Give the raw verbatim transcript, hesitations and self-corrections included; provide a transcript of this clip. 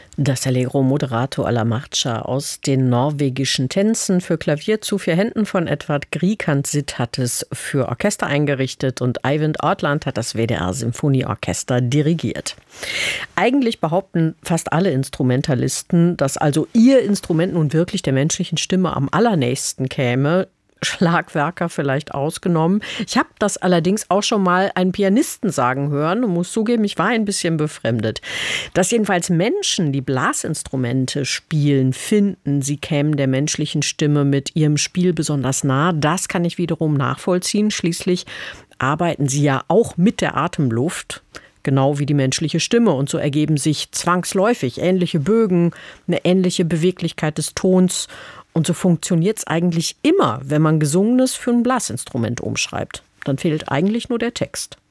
Das Allegro moderato alla marcia aus den norwegischen Tänzen für Klavier zu vier Händen von Edvard Grieg-Sitt hat es für Orchester eingerichtet und Eivind Ortland hat das W D R Symphonieorchester dirigiert. Eigentlich behaupten fast alle Instrumentalisten, dass also ihr Instrument nun wirklich der menschlichen Stimme am allernächsten käme. Schlagwerker vielleicht ausgenommen. Ich habe das allerdings auch schon mal einen Pianisten sagen hören und muss zugeben, ich war ein bisschen befremdet. Dass jedenfalls Menschen, die Blasinstrumente spielen, finden, sie kämen der menschlichen Stimme mit ihrem Spiel besonders nah, das kann ich wiederum nachvollziehen. Schließlich arbeiten sie ja auch mit der Atemluft, genau wie die menschliche Stimme. Und so ergeben sich zwangsläufig ähnliche Bögen, eine ähnliche Beweglichkeit des Tons. Und so funktioniert es eigentlich immer, wenn man Gesungenes für ein Blasinstrument umschreibt. Dann fehlt eigentlich nur der Text.